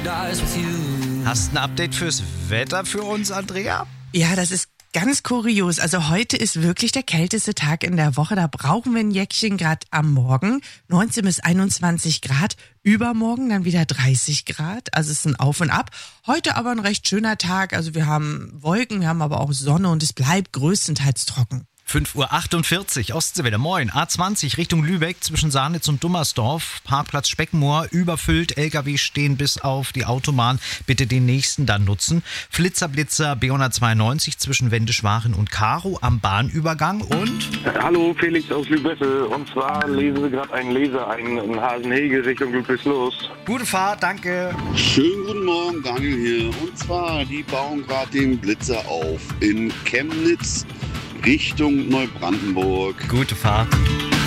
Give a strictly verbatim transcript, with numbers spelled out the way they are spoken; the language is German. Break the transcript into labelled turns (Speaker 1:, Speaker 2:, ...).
Speaker 1: Hast ein Update fürs Wetter für uns, Andrea?
Speaker 2: Ja, das ist ganz kurios. Also heute ist wirklich der kälteste Tag in der Woche. Da brauchen wir ein Jäckchen, gerade am Morgen. neunzehn bis einundzwanzig Grad. Übermorgen dann wieder dreißig Grad. Also es ist ein Auf und Ab. Heute aber ein recht schöner Tag. Also wir haben Wolken, wir haben aber auch Sonne und es bleibt größtenteils trocken.
Speaker 1: fünf Uhr achtundvierzig, Ostseewelle, moin. A zwanzig Richtung Lübeck zwischen Sahnitz und Dummersdorf. Parkplatz Speckmoor, überfüllt. L K W stehen bis auf die Autobahn. Bitte den nächsten dann nutzen. Flitzer-Blitzer B hundertzweiundneunzig zwischen Wendischwaren und Karow am Bahnübergang. Und?
Speaker 3: Hallo, Felix aus Lübecke. Und zwar lesen wir gerade einen Leser ein in Hasenhege Richtung Ludwigslos.
Speaker 1: Gute Fahrt, danke.
Speaker 4: Schönen guten Morgen, Daniel hier. Und zwar, die bauen gerade den Blitzer auf in Chemnitz Richtung Neubrandenburg.
Speaker 1: Gute Fahrt.